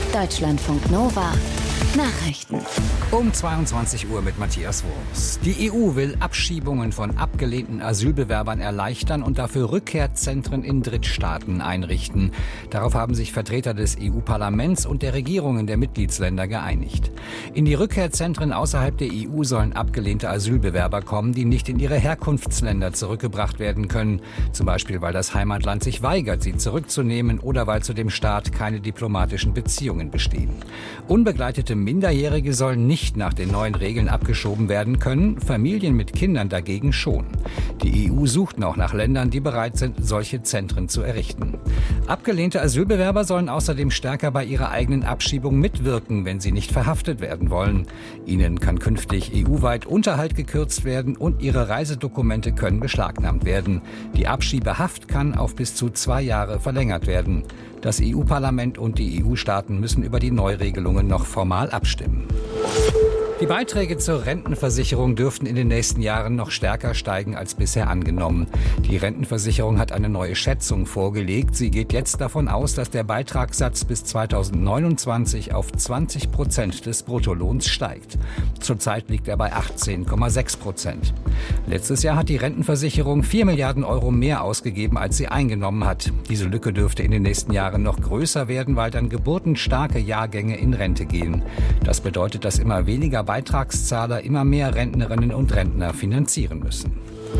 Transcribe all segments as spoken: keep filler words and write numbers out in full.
Deutschlandfunk Nova Nachrichten. Um zweiundzwanzig Uhr mit Matthias Wurms. Die E U will Abschiebungen von abgelehnten Asylbewerbern erleichtern und dafür Rückkehrzentren in Drittstaaten einrichten. Darauf haben sich Vertreter des E U-Parlaments und der Regierungen der Mitgliedsländer geeinigt. In die Rückkehrzentren außerhalb der E U sollen abgelehnte Asylbewerber kommen, die nicht in ihre Herkunftsländer zurückgebracht werden können. Zum Beispiel, weil das Heimatland sich weigert, sie zurückzunehmen oder weil zu dem Staat keine diplomatischen Beziehungen bestehen. Unbegleitete Minderjährige sollen nicht nach den neuen Regeln abgeschoben werden können, Familien mit Kindern dagegen schon. Die E U sucht noch nach Ländern, die bereit sind, solche Zentren zu errichten. Abgelehnte Asylbewerber sollen außerdem stärker bei ihrer eigenen Abschiebung mitwirken, wenn sie nicht verhaftet werden wollen. Ihnen kann künftig E U-weit Unterhalt gekürzt werden und ihre Reisedokumente können beschlagnahmt werden. Die Abschiebehaft kann auf bis zu zwei Jahre verlängert werden. Das E U-Parlament und die E U-Staaten müssen über die Neuregelungen noch formal abstimmen. Die Beiträge zur Rentenversicherung dürften in den nächsten Jahren noch stärker steigen als bisher angenommen. Die Rentenversicherung hat eine neue Schätzung vorgelegt. Sie geht jetzt davon aus, dass der Beitragssatz bis zweitausendneunundzwanzig auf zwanzig Prozent des Bruttolohns steigt. Zurzeit liegt er bei achtzehn Komma sechs Prozent. Letztes Jahr hat die Rentenversicherung vier Milliarden Euro mehr ausgegeben, als sie eingenommen hat. Diese Lücke dürfte in den nächsten Jahren noch größer werden, weil dann geburtenstarke Jahrgänge in Rente gehen. Das bedeutet, dass immer weniger Beitragszahler immer mehr Rentnerinnen und Rentner finanzieren müssen.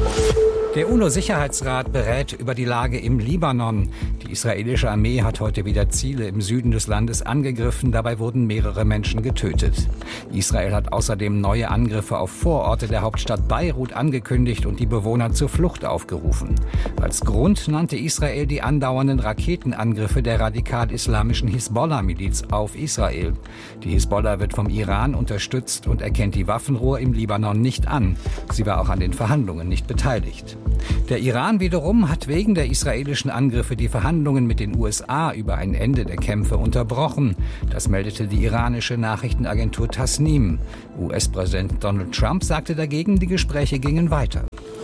Der UNO-Sicherheitsrat berät über die Lage im Libanon. Die israelische Armee hat heute wieder Ziele im Süden des Landes angegriffen. Dabei wurden mehrere Menschen getötet. Israel hat außerdem neue Angriffe auf Vororte der Hauptstadt Beirut angekündigt und die Bewohner zur Flucht aufgerufen. Als Grund nannte Israel die andauernden Raketenangriffe der radikal-islamischen Hisbollah-Miliz auf Israel. Die Hisbollah wird vom Iran unterstützt und erkennt die Waffenruhe im Libanon nicht an. Sie war auch an den Verhandlungen nicht beteiligt. Der Iran wiederum hat wegen der israelischen Angriffe die Verhandlungen mit den U S A über ein Ende der Kämpfe unterbrochen. Das meldete die iranische Nachrichtenagentur Tasnim. U S-Präsident Donald Trump sagte dagegen, die Gespräche gingen weiter.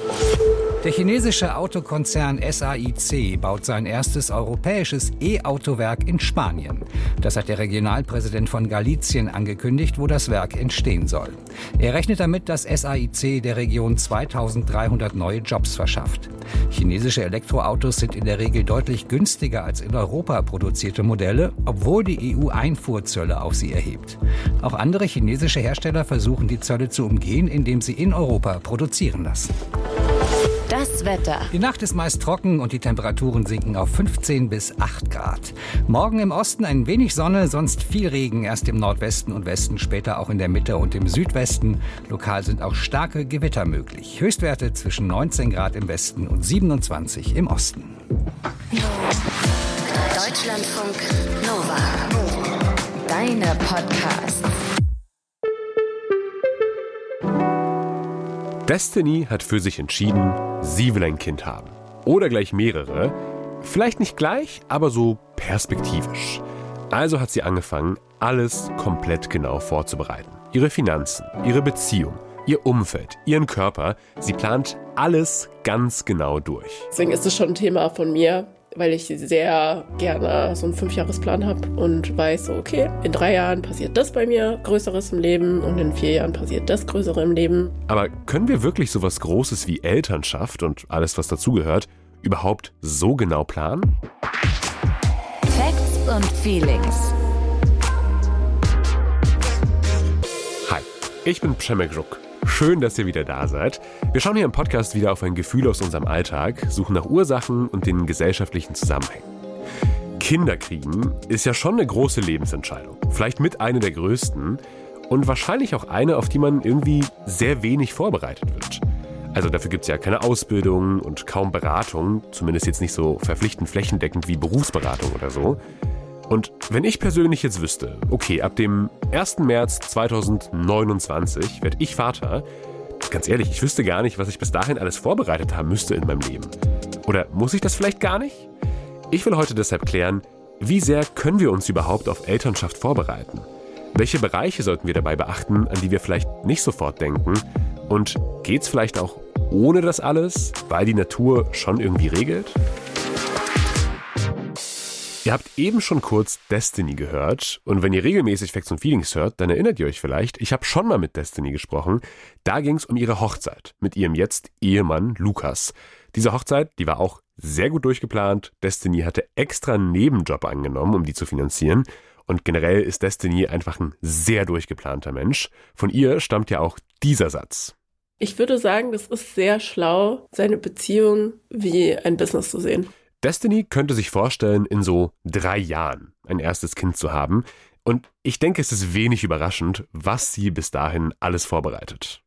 Der chinesische Autokonzern S A I C baut sein erstes europäisches E-Autowerk in Spanien. Das hat der Regionalpräsident von Galicien angekündigt, wo das Werk entstehen soll. Er rechnet damit, dass S A I C der Region zweitausenddreihundert neue Jobs verschafft. Chinesische Elektroautos sind in der Regel deutlich günstiger als in Europa produzierte Modelle, obwohl die E U Einfuhrzölle auf sie erhebt. Auch andere chinesische Hersteller versuchen, die Zölle zu umgehen, indem sie in Europa produzieren lassen. Das Wetter. Die Nacht ist meist trocken und die Temperaturen sinken auf fünfzehn bis acht Grad. Morgen im Osten ein wenig Sonne, sonst viel Regen, erst im Nordwesten und Westen, später auch in der Mitte und im Südwesten. Lokal sind auch starke Gewitter möglich. Höchstwerte zwischen neunzehn Grad im Westen und siebenundzwanzig im Osten. Deutschlandfunk Nova. Deine Podcasts. Destiny hat für sich entschieden, sie will ein Kind haben. Oder gleich mehrere. Vielleicht nicht gleich, aber so perspektivisch. Also hat sie angefangen, alles komplett genau vorzubereiten. Ihre Finanzen, ihre Beziehung, ihr Umfeld, ihren Körper. Sie plant alles ganz genau durch. Deswegen ist es schon ein Thema von mir, weil ich sehr gerne so einen Fünfjahresplan habe und weiß, okay, in drei Jahren passiert das bei mir, Größeres im Leben, und in vier Jahren passiert das Größere im Leben. Aber können wir wirklich sowas Großes wie Elternschaft und alles, was dazugehört, überhaupt so genau planen? Facts und Feelings. Hi, ich bin Przemek Żuk. Schön, dass ihr wieder da seid. Wir schauen hier im Podcast wieder auf ein Gefühl aus unserem Alltag, suchen nach Ursachen und den gesellschaftlichen Zusammenhängen. Kinder kriegen ist ja schon eine große Lebensentscheidung. Vielleicht mit einer der größten und wahrscheinlich auch eine, auf die man irgendwie sehr wenig vorbereitet wird. Also dafür gibt es ja keine Ausbildung und kaum Beratung, zumindest jetzt nicht so verpflichtend flächendeckend wie Berufsberatung oder so. Und wenn ich persönlich jetzt wüsste, okay, ab dem ersten März zweitausendneunundzwanzig werde ich Vater, ganz ehrlich, ich wüsste gar nicht, was ich bis dahin alles vorbereitet haben müsste in meinem Leben. Oder muss ich das vielleicht gar nicht? Ich will heute deshalb klären, wie sehr können wir uns überhaupt auf Elternschaft vorbereiten? Welche Bereiche sollten wir dabei beachten, an die wir vielleicht nicht sofort denken? Und geht's vielleicht auch ohne das alles, weil die Natur schon irgendwie regelt? Ihr habt eben schon kurz Destiny gehört und wenn ihr regelmäßig Facts und Feelings hört, dann erinnert ihr euch vielleicht, ich habe schon mal mit Destiny gesprochen. Da ging es um ihre Hochzeit mit ihrem jetzt Ehemann Lukas. Diese Hochzeit, die war auch sehr gut durchgeplant. Destiny hatte extra einen Nebenjob angenommen, um die zu finanzieren. Und generell ist Destiny einfach ein sehr durchgeplanter Mensch. Von ihr stammt ja auch dieser Satz. Ich würde sagen, das ist sehr schlau, seine Beziehung wie ein Business zu sehen. Destiny könnte sich vorstellen, in so drei Jahren ein erstes Kind zu haben. Und ich denke, es ist wenig überraschend, was sie bis dahin alles vorbereitet.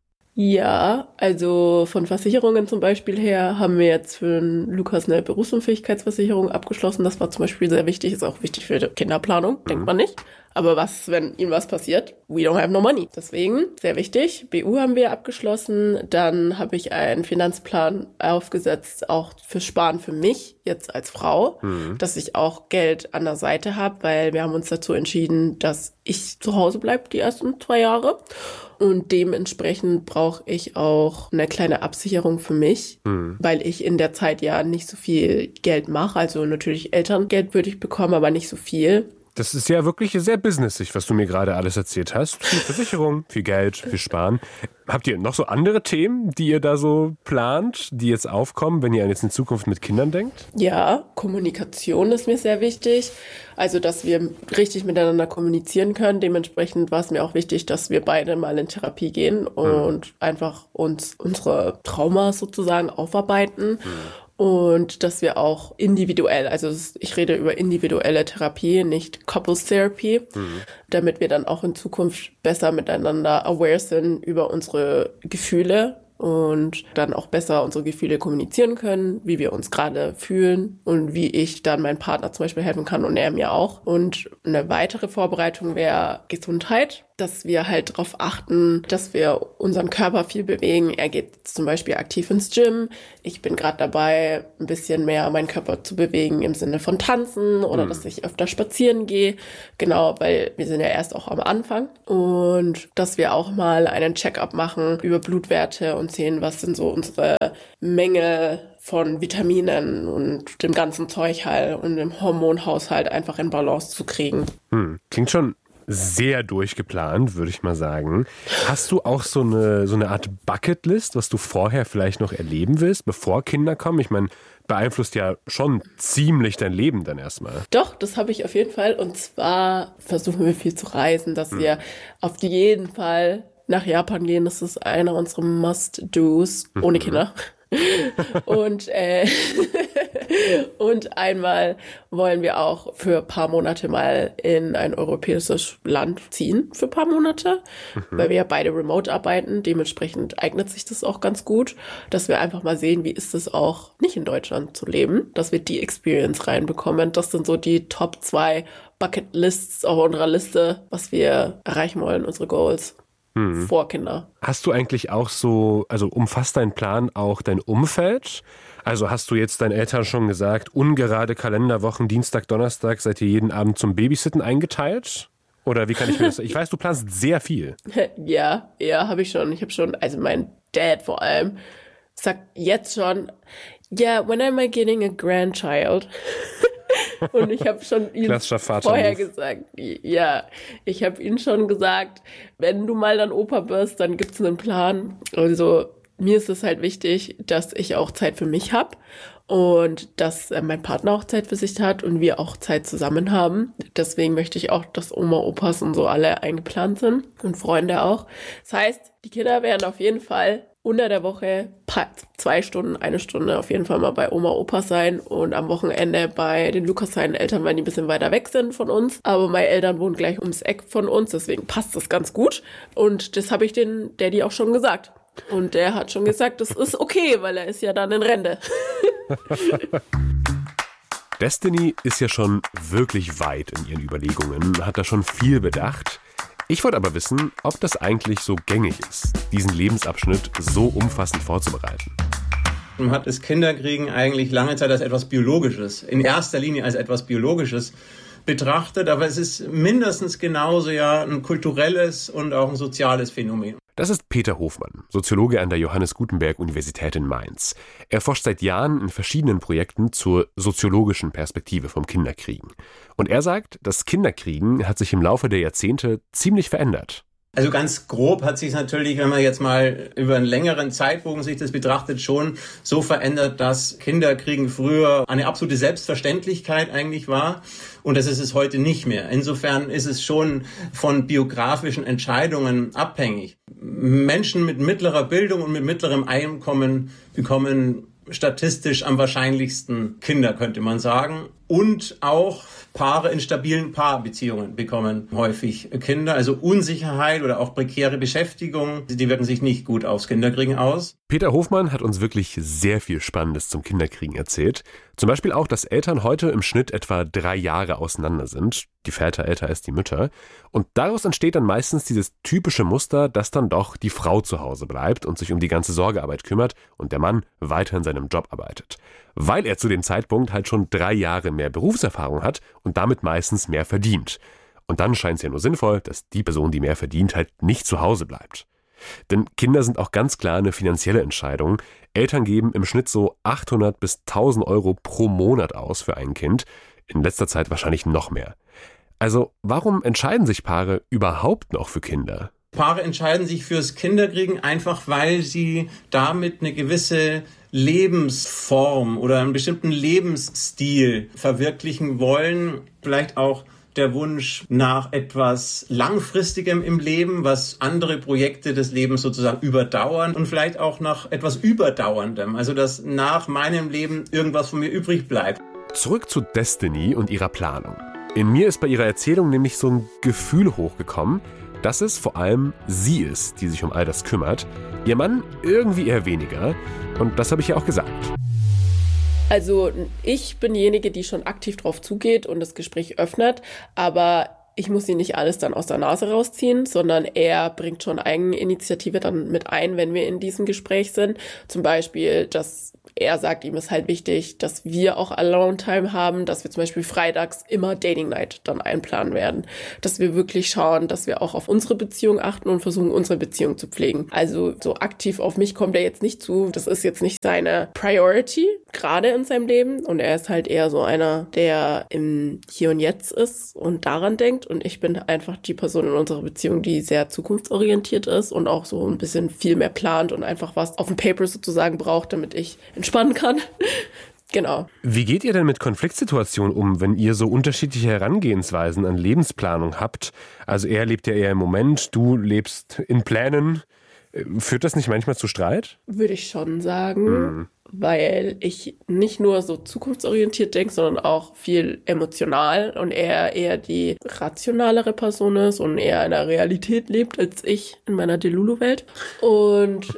Ja, also von Versicherungen zum Beispiel her haben wir jetzt für Lukas eine Berufsunfähigkeitsversicherung abgeschlossen. Das war zum Beispiel sehr wichtig, ist auch wichtig für die Kinderplanung, denkt man nicht. Aber was, wenn ihm was passiert? We don't have no money. Deswegen, sehr wichtig. B U haben wir abgeschlossen. Dann habe ich einen Finanzplan aufgesetzt, auch für Sparen für mich, jetzt als Frau, mhm. dass ich auch Geld an der Seite habe, weil wir haben uns dazu entschieden, dass ich zu Hause bleibe die ersten zwei Jahre. Und dementsprechend brauche ich auch eine kleine Absicherung für mich, mhm. weil ich in der Zeit ja nicht so viel Geld mache. Also natürlich Elterngeld würde ich bekommen, aber nicht so viel. Das ist ja wirklich sehr businessig, was du mir gerade alles erzählt hast. Viel Versicherung, viel Geld, viel Sparen. Habt ihr noch so andere Themen, die ihr da so plant, die jetzt aufkommen, wenn ihr jetzt in Zukunft mit Kindern denkt? Ja, Kommunikation ist mir sehr wichtig. Also, dass wir richtig miteinander kommunizieren können. Dementsprechend war es mir auch wichtig, dass wir beide mal in Therapie gehen und hm. einfach uns unsere Traumas sozusagen aufarbeiten. Hm. Und dass wir auch individuell, also ich rede über individuelle Therapie, nicht Couples Therapy, mhm. damit wir dann auch in Zukunft besser miteinander aware sind über unsere Gefühle und dann auch besser unsere Gefühle kommunizieren können, wie wir uns gerade fühlen und wie ich dann meinem Partner zum Beispiel helfen kann und er mir auch. Und eine weitere Vorbereitung wäre Gesundheit, dass wir halt darauf achten, dass wir unseren Körper viel bewegen. Er geht zum Beispiel aktiv ins Gym. Ich bin gerade dabei, ein bisschen mehr meinen Körper zu bewegen im Sinne von Tanzen oder mhm. dass ich öfter spazieren gehe. Genau, weil wir sind ja erst auch am Anfang. Und dass wir auch mal einen Check-up machen über Blutwerte und sehen, was sind so unsere Menge von Vitaminen und dem ganzen Zeug halt und dem Hormonhaushalt einfach in Balance zu kriegen. Hm, klingt schon sehr durchgeplant, würde ich mal sagen. Hast du auch so eine, so eine Art Bucketlist, was du vorher vielleicht noch erleben willst, bevor Kinder kommen? Ich meine, beeinflusst ja schon ziemlich dein Leben dann erstmal. Doch, das habe ich auf jeden Fall. Und zwar versuchen wir viel zu reisen, dass hm. wir auf jeden Fall nach Japan gehen. Das ist einer unserer Must-Dos ohne Kinder. und äh, und einmal wollen wir auch für ein paar Monate mal in ein europäisches Land ziehen, für ein paar Monate, mhm. weil wir ja beide remote arbeiten. Dementsprechend eignet sich das auch ganz gut, dass wir einfach mal sehen, wie ist es auch nicht in Deutschland zu leben, dass wir die Experience reinbekommen. Das sind so die Top zwei Bucket-Lists auf unserer Liste, was wir erreichen wollen, unsere Goals. Vor Kinder. Hast du eigentlich auch so, also umfasst dein Plan auch dein Umfeld? Also hast du jetzt deinen Eltern schon gesagt, ungerade Kalenderwochen, Dienstag, Donnerstag, seid ihr jeden Abend zum Babysitten eingeteilt? Oder wie kann ich mir das... Ich weiß, du planst sehr viel. Ja, ja, habe ich schon. Ich habe schon, also mein Dad vor allem, sagt jetzt schon, yeah, when am I getting a grandchild? Und ich habe schon ihn vorher gesagt, ja, ich habe ihn schon gesagt, wenn du mal dann Opa wirst, dann gibt's einen Plan. Also mir ist es halt wichtig, dass ich auch Zeit für mich habe und dass äh, mein Partner auch Zeit für sich hat und wir auch Zeit zusammen haben. Deswegen möchte ich auch, dass Oma, Opas und so alle eingeplant sind und Freunde auch. Das heißt, die Kinder werden auf jeden Fall unter der Woche zwei Stunden, eine Stunde auf jeden Fall mal bei Oma, Opa sein und am Wochenende bei den Lukas seinen Eltern, weil die ein bisschen weiter weg sind von uns. Aber meine Eltern wohnen gleich ums Eck von uns, deswegen passt das ganz gut. Und das habe ich den Daddy auch schon gesagt. Und der hat schon gesagt, das ist okay, weil er ist ja dann in Rente. Destiny ist ja schon wirklich weit in ihren Überlegungen, hat da schon viel bedacht. Ich wollte aber wissen, ob das eigentlich so gängig ist, diesen Lebensabschnitt so umfassend vorzubereiten. Man hat das Kinderkriegen eigentlich lange Zeit als etwas Biologisches, in erster Linie als etwas Biologisches betrachtet, aber es ist mindestens genauso ja ein kulturelles und auch ein soziales Phänomen. Das ist Peter Hofmann, Soziologe an der Johannes Gutenberg Universität in Mainz. Er forscht seit Jahren in verschiedenen Projekten zur soziologischen Perspektive vom Kinderkriegen. Und er sagt, das Kinderkriegen hat sich im Laufe der Jahrzehnte ziemlich verändert. Also ganz grob hat sich natürlich, wenn man jetzt mal über einen längeren Zeitbogen sich das betrachtet, schon so verändert, dass Kinderkriegen früher eine absolute Selbstverständlichkeit eigentlich war und das ist es heute nicht mehr. Insofern ist es schon von biografischen Entscheidungen abhängig. Menschen mit mittlerer Bildung und mit mittlerem Einkommen bekommen statistisch am wahrscheinlichsten Kinder, könnte man sagen. Und auch Paare in stabilen Paarbeziehungen bekommen häufig Kinder. Also Unsicherheit oder auch prekäre Beschäftigung, die wirken sich nicht gut aufs Kinderkriegen aus. Peter Hofmann hat uns wirklich sehr viel Spannendes zum Kinderkriegen erzählt. Zum Beispiel auch, dass Eltern heute im Schnitt etwa drei Jahre auseinander sind. Die Väter älter als die Mütter. Und daraus entsteht dann meistens dieses typische Muster, dass dann doch die Frau zu Hause bleibt und sich um die ganze Sorgearbeit kümmert und der Mann weiter in seinem Job arbeitet. Weil er zu dem Zeitpunkt halt schon drei Jahre mehr Berufserfahrung hat und damit meistens mehr verdient. Und dann scheint es ja nur sinnvoll, dass die Person, die mehr verdient, halt nicht zu Hause bleibt. Denn Kinder sind auch ganz klar eine finanzielle Entscheidung. Eltern geben im Schnitt so achthundert bis tausend Euro pro Monat aus für ein Kind. In letzter Zeit wahrscheinlich noch mehr. Also warum entscheiden sich Paare überhaupt noch für Kinder? Paare entscheiden sich fürs Kinderkriegen einfach, weil sie damit eine gewisse Lebensform oder einen bestimmten Lebensstil verwirklichen wollen. Vielleicht auch der Wunsch nach etwas Langfristigem im Leben, was andere Projekte des Lebens sozusagen überdauern und vielleicht auch nach etwas Überdauerndem, also dass nach meinem Leben irgendwas von mir übrig bleibt. Zurück zu Destiny und ihrer Planung. In mir ist bei ihrer Erzählung nämlich so ein Gefühl hochgekommen, dass es vor allem sie ist, die sich um all das kümmert. Ihr Mann irgendwie eher weniger. Und das habe ich ja auch gesagt. Also ich bin diejenige, die schon aktiv drauf zugeht und das Gespräch öffnet, aber ich muss ihn nicht alles dann aus der Nase rausziehen, sondern er bringt schon Eigeninitiative dann mit ein, wenn wir in diesem Gespräch sind. Zum Beispiel, dass er sagt, ihm ist halt wichtig, dass wir auch Alone-Time haben, dass wir zum Beispiel freitags immer Dating-Night dann einplanen werden. Dass wir wirklich schauen, dass wir auch auf unsere Beziehung achten und versuchen, unsere Beziehung zu pflegen. Also so aktiv auf mich kommt er jetzt nicht zu. Das ist jetzt nicht seine Priority, gerade in seinem Leben. Und er ist halt eher so einer, der im Hier und Jetzt ist und daran denkt. Und ich bin einfach die Person in unserer Beziehung, die sehr zukunftsorientiert ist und auch so ein bisschen viel mehr plant und einfach was auf dem Paper sozusagen braucht, damit ich entspannen kann. Genau. Wie geht ihr denn mit Konfliktsituationen um, wenn ihr so unterschiedliche Herangehensweisen an Lebensplanung habt? Also er lebt ja eher im Moment, du lebst in Plänen. Führt das nicht manchmal zu Streit? Würde ich schon sagen, hm. weil ich nicht nur so zukunftsorientiert denke, sondern auch viel emotional und er eher die rationalere Person ist und eher in der Realität lebt als ich in meiner Delulu-Welt. Und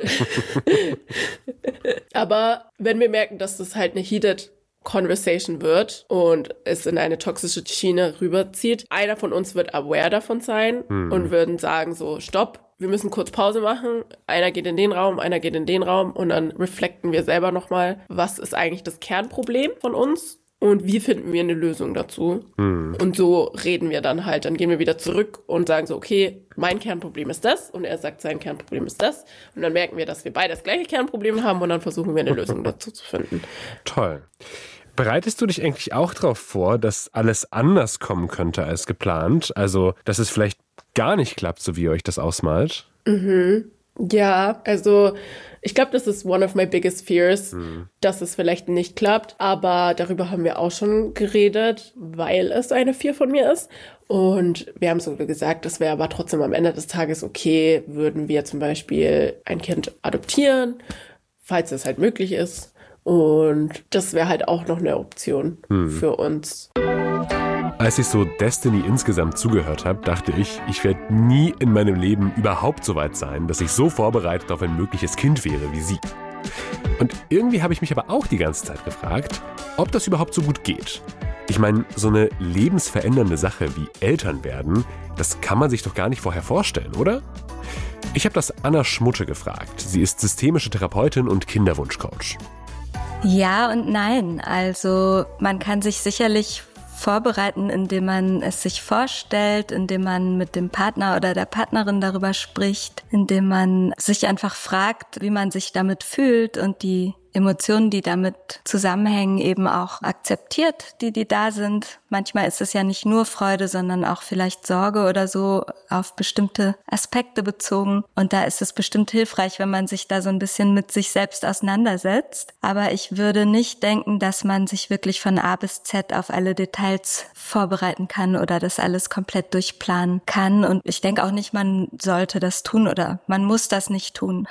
aber wenn wir merken, dass das halt eine heated Conversation wird und es in eine toxische Schiene rüberzieht, einer von uns wird aware davon sein hm. und würden sagen so, stopp, wir müssen kurz Pause machen, einer geht in den Raum, einer geht in den Raum und dann reflekten wir selber nochmal, was ist eigentlich das Kernproblem von uns und wie finden wir eine Lösung dazu. Hm. Und so reden wir dann halt, dann gehen wir wieder zurück und sagen so, okay, mein Kernproblem ist das und er sagt, sein Kernproblem ist das und dann merken wir, dass wir beide das gleiche Kernproblem haben und dann versuchen wir eine Lösung dazu zu finden. Toll. Bereitest du dich eigentlich auch darauf vor, dass alles anders kommen könnte als geplant? Also, dass es vielleicht gar nicht klappt, so wie ihr euch das ausmalt? Mhm. Ja, also ich glaube, das ist one of my biggest fears, mhm. dass es vielleicht nicht klappt. Aber darüber haben wir auch schon geredet, weil es eine Fear von mir ist. Und wir haben sogar gesagt, das wäre aber trotzdem am Ende des Tages okay, würden wir zum Beispiel ein Kind adoptieren, falls es halt möglich ist. Und das wäre halt auch noch eine Option hm. für uns. Als ich so Destiny insgesamt zugehört habe, dachte ich, ich werde nie in meinem Leben überhaupt so weit sein, dass ich so vorbereitet auf ein mögliches Kind wäre wie sie. Und irgendwie habe ich mich aber auch die ganze Zeit gefragt, ob das überhaupt so gut geht. Ich meine, so eine lebensverändernde Sache wie Eltern werden, das kann man sich doch gar nicht vorher vorstellen, oder? Ich habe das Anna Schmutte gefragt. Sie ist systemische Therapeutin und Kinderwunschcoach. Ja und nein. Also man kann sich sicherlich vorbereiten, indem man es sich vorstellt, indem man mit dem Partner oder der Partnerin darüber spricht, indem man sich einfach fragt, wie man sich damit fühlt und die Emotionen, die damit zusammenhängen, eben auch akzeptiert, die, die da sind. Manchmal ist es ja nicht nur Freude, sondern auch vielleicht Sorge oder so auf bestimmte Aspekte bezogen. Und da ist es bestimmt hilfreich, wenn man sich da so ein bisschen mit sich selbst auseinandersetzt. Aber ich würde nicht denken, dass man sich wirklich von A bis Z auf alle Details vorbereiten kann oder das alles komplett durchplanen kann. Und ich denke auch nicht, man sollte das tun oder man muss das nicht tun.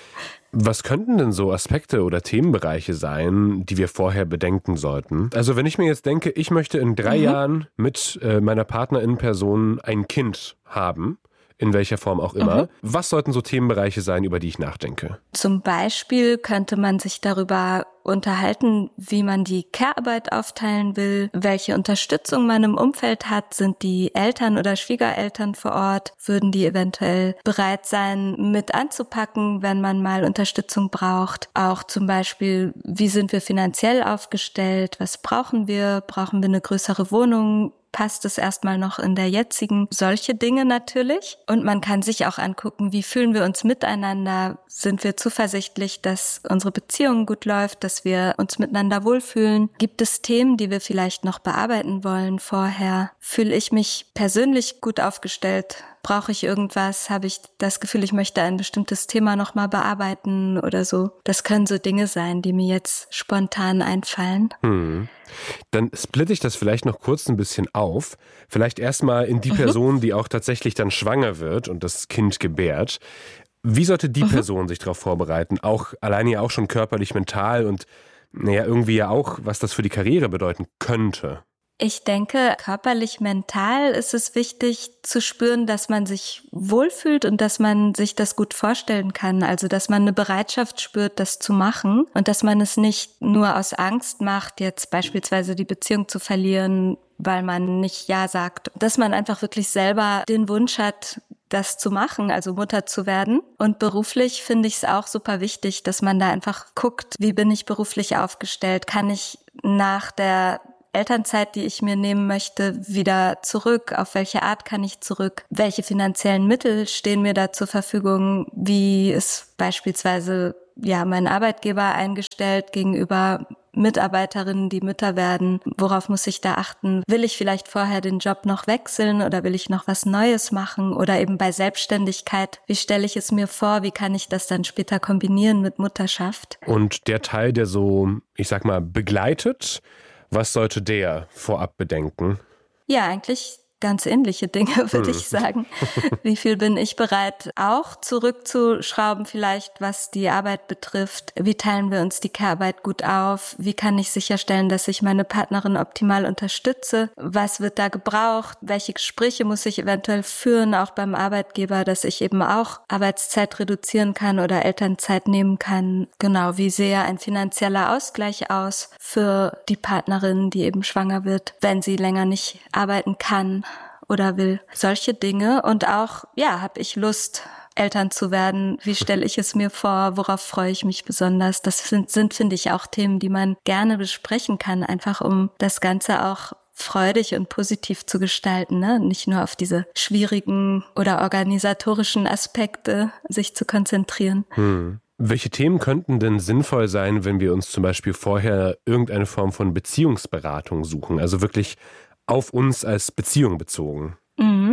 Was könnten denn so Aspekte oder Themenbereiche sein, die wir vorher bedenken sollten? Also wenn ich mir jetzt denke, ich möchte in drei mhm. Jahren mit äh, meiner Partnerin-Person ein Kind haben, in welcher Form auch immer. Mhm. Was sollten so Themenbereiche sein, über die ich nachdenke? Zum Beispiel könnte man sich darüber unterhalten, wie man die Care-Arbeit aufteilen will, welche Unterstützung man im Umfeld hat. Sind die Eltern oder Schwiegereltern vor Ort? Würden die eventuell bereit sein, mit anzupacken, wenn man mal Unterstützung braucht? Auch zum Beispiel, wie sind wir finanziell aufgestellt? Was brauchen wir? Brauchen wir eine größere Wohnung? Passt es erstmal noch in der jetzigen? Solche Dinge natürlich. Und man kann sich auch angucken, wie fühlen wir uns miteinander? Sind wir zuversichtlich, dass unsere Beziehung gut läuft, dass wir uns miteinander wohlfühlen? Gibt es Themen, die wir vielleicht noch bearbeiten wollen vorher? Fühle ich mich persönlich gut aufgestellt? Brauche ich irgendwas? Habe ich das Gefühl, ich möchte ein bestimmtes Thema nochmal bearbeiten oder so? Das können so Dinge sein, die mir jetzt spontan einfallen. Hm. Dann splitte ich das vielleicht noch kurz ein bisschen auf. Vielleicht erstmal in die Person, die auch tatsächlich dann schwanger wird und das Kind gebärt. Wie sollte die mhm. Person sich darauf vorbereiten? Auch alleine ja auch schon körperlich, mental und naja, irgendwie ja auch, was das für die Karriere bedeuten könnte. Ich denke, körperlich, mental ist es wichtig zu spüren, dass man sich wohlfühlt und dass man sich das gut vorstellen kann. Also, dass man eine Bereitschaft spürt, das zu machen und dass man es nicht nur aus Angst macht, jetzt beispielsweise die Beziehung zu verlieren, weil man nicht Ja sagt. Dass man einfach wirklich selber den Wunsch hat, das zu machen, also Mutter zu werden. Und beruflich finde ich es auch super wichtig, dass man da einfach guckt, wie bin ich beruflich aufgestellt? Kann ich nach der Elternzeit, die ich mir nehmen möchte, wieder zurück? Auf welche Art kann ich zurück? Welche finanziellen Mittel stehen mir da zur Verfügung? Wie ist beispielsweise ja mein Arbeitgeber eingestellt gegenüber Mitarbeiterinnen, die Mütter werden? Worauf muss ich da achten? Will ich vielleicht vorher den Job noch wechseln oder will ich noch was Neues machen? Oder eben bei Selbstständigkeit, wie stelle ich es mir vor? Wie kann ich das dann später kombinieren mit Mutterschaft? Und der Teil, der so, ich sag mal, begleitet, was sollte der vorab bedenken? Ja, eigentlich ganz ähnliche Dinge, würde hm. ich sagen. Wie viel bin ich bereit, auch zurückzuschrauben vielleicht, was die Arbeit betrifft? Wie teilen wir uns die Care-Arbeit gut auf? Wie kann ich sicherstellen, dass ich meine Partnerin optimal unterstütze? Was wird da gebraucht? Welche Gespräche muss ich eventuell führen, auch beim Arbeitgeber, dass ich eben auch Arbeitszeit reduzieren kann oder Elternzeit nehmen kann? Genau, wie sähe ein finanzieller Ausgleich aus für die Partnerin, die eben schwanger wird, wenn sie länger nicht arbeiten kann oder will? Solche Dinge. Und auch, ja, habe ich Lust, Eltern zu werden? Wie stelle ich es mir vor? Worauf freue ich mich besonders? Das sind, sind, finde ich, auch Themen, die man gerne besprechen kann, einfach um das Ganze auch freudig und positiv zu gestalten, ne? Nicht nur auf diese schwierigen oder organisatorischen Aspekte sich zu konzentrieren. Hm. Welche Themen könnten denn sinnvoll sein, wenn wir uns zum Beispiel vorher irgendeine Form von Beziehungsberatung suchen? Also wirklich auf uns als Beziehung bezogen. Mhm.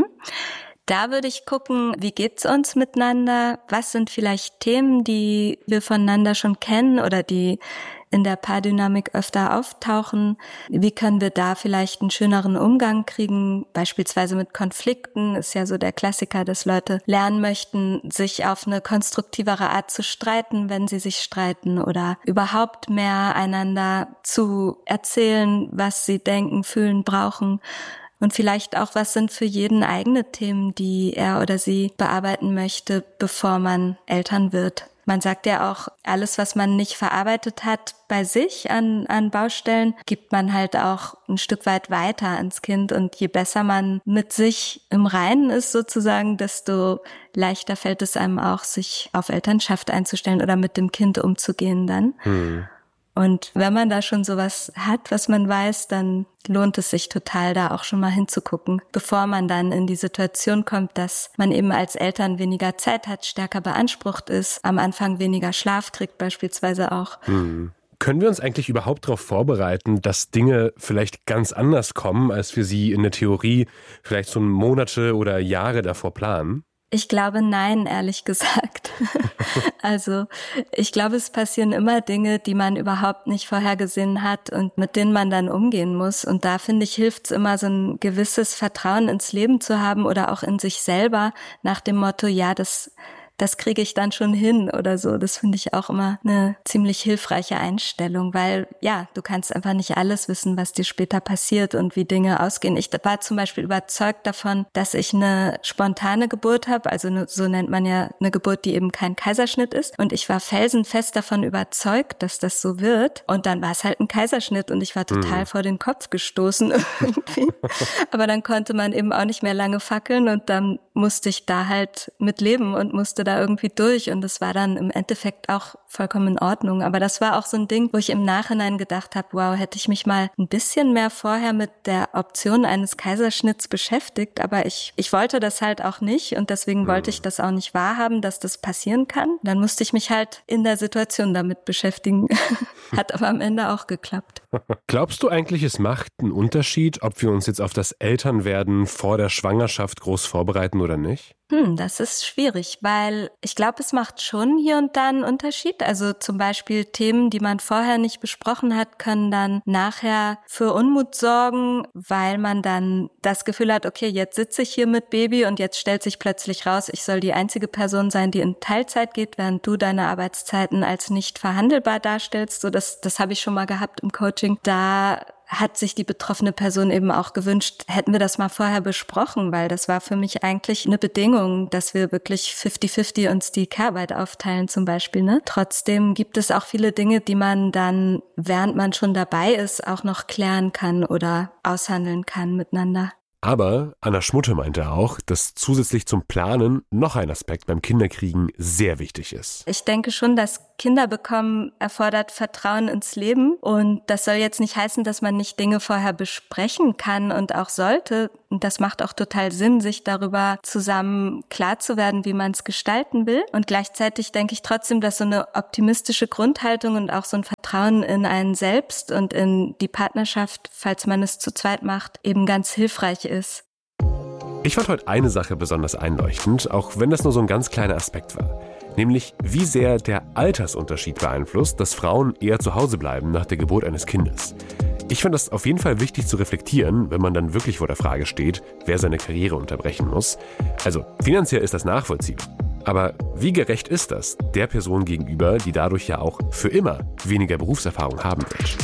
Da würde ich gucken, wie geht's uns miteinander? Was sind vielleicht Themen, die wir voneinander schon kennen oder die in der Paardynamik öfter auftauchen? Wie können wir da vielleicht einen schöneren Umgang kriegen? Beispielsweise mit Konflikten ist ja so der Klassiker, dass Leute lernen möchten, sich auf eine konstruktivere Art zu streiten, wenn sie sich streiten, oder überhaupt mehr einander zu erzählen, was sie denken, fühlen, brauchen. Und vielleicht auch, was sind für jeden eigene Themen, die er oder sie bearbeiten möchte, bevor man Eltern wird. Man sagt ja auch, alles, was man nicht verarbeitet hat bei sich an, an Baustellen, gibt man halt auch ein Stück weit weiter ans Kind. Und je besser man mit sich im Reinen ist sozusagen, desto leichter fällt es einem auch, sich auf Elternschaft einzustellen oder mit dem Kind umzugehen dann. Hm. Und wenn man da schon sowas hat, was man weiß, dann lohnt es sich total, da auch schon mal hinzugucken, bevor man dann in die Situation kommt, dass man eben als Eltern weniger Zeit hat, stärker beansprucht ist, am Anfang weniger Schlaf kriegt beispielsweise auch. Hm. Können wir uns eigentlich überhaupt darauf vorbereiten, dass Dinge vielleicht ganz anders kommen, als wir sie in der Theorie vielleicht so Monate oder Jahre davor planen? Ich glaube, nein, ehrlich gesagt. Also ich glaube, es passieren immer Dinge, die man überhaupt nicht vorhergesehen hat und mit denen man dann umgehen muss. Und da, finde ich, hilft es immer, so ein gewisses Vertrauen ins Leben zu haben oder auch in sich selber nach dem Motto, ja, das das kriege ich dann schon hin oder so. Das finde ich auch immer eine ziemlich hilfreiche Einstellung, weil ja, du kannst einfach nicht alles wissen, was dir später passiert und wie Dinge ausgehen. Ich war zum Beispiel überzeugt davon, dass ich eine spontane Geburt habe, also eine, so nennt man ja eine Geburt, die eben kein Kaiserschnitt ist. Und ich war felsenfest davon überzeugt, dass das so wird. Und dann war es halt ein Kaiserschnitt und ich war total mhm. vor den Kopf gestoßen irgendwie. Aber dann konnte man eben auch nicht mehr lange fackeln und dann musste ich da halt mit leben und musste da irgendwie durch und das war dann im Endeffekt auch vollkommen in Ordnung. Aber das war auch so ein Ding, wo ich im Nachhinein gedacht habe, wow, hätte ich mich mal ein bisschen mehr vorher mit der Option eines Kaiserschnitts beschäftigt, aber ich ich wollte das halt auch nicht und deswegen mhm. wollte ich das auch nicht wahrhaben, dass das passieren kann. Dann musste ich mich halt in der Situation damit beschäftigen. Hat aber am Ende auch geklappt. Glaubst du eigentlich, es macht einen Unterschied, ob wir uns jetzt auf das Elternwerden vor der Schwangerschaft groß vorbereiten oder nicht? Hm, das ist schwierig, weil ich glaube, es macht schon hier und da einen Unterschied. Also zum Beispiel Themen, die man vorher nicht besprochen hat, können dann nachher für Unmut sorgen, weil man dann das Gefühl hat, okay, jetzt sitze ich hier mit Baby und jetzt stellt sich plötzlich raus, ich soll die einzige Person sein, die in Teilzeit geht, während du deine Arbeitszeiten als nicht verhandelbar darstellst. So, das, das habe ich schon mal gehabt im Coaching. Da hat sich die betroffene Person eben auch gewünscht, hätten wir das mal vorher besprochen, weil das war für mich eigentlich eine Bedingung, dass wir wirklich fifty fifty uns die Care-Arbeit aufteilen zum Beispiel. Ne? Trotzdem gibt es auch viele Dinge, die man dann, während man schon dabei ist, auch noch klären kann oder aushandeln kann miteinander. Aber Anna Schmutte meinte auch, dass zusätzlich zum Planen noch ein Aspekt beim Kinderkriegen sehr wichtig ist. Ich denke schon, dass Kinder bekommen erfordert Vertrauen ins Leben. Und das soll jetzt nicht heißen, dass man nicht Dinge vorher besprechen kann und auch sollte. Und das macht auch total Sinn, sich darüber zusammen klar zu werden, wie man es gestalten will. Und gleichzeitig denke ich trotzdem, dass so eine optimistische Grundhaltung und auch so ein Vertrauen in einen selbst und in die Partnerschaft, falls man es zu zweit macht, eben ganz hilfreich ist. Ich fand heute eine Sache besonders einleuchtend, auch wenn das nur so ein ganz kleiner Aspekt war. Nämlich, wie sehr der Altersunterschied beeinflusst, dass Frauen eher zu Hause bleiben nach der Geburt eines Kindes. Ich fand das auf jeden Fall wichtig zu reflektieren, wenn man dann wirklich vor der Frage steht, wer seine Karriere unterbrechen muss. Also, finanziell ist das nachvollziehbar. Aber wie gerecht ist das der Person gegenüber, die dadurch ja auch für immer weniger Berufserfahrung haben wird?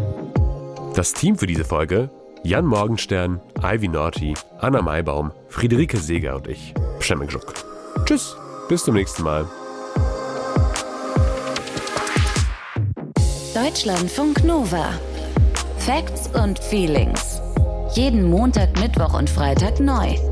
Das Team für diese Folge: Jan Morgenstern, Ivy Naughty, Anna Maibaum, Friederike Seeger und ich, Przemek Żuk. Tschüss, bis zum nächsten Mal. Deutschlandfunk Nova. Facts und Feelings. Jeden Montag, Mittwoch und Freitag neu.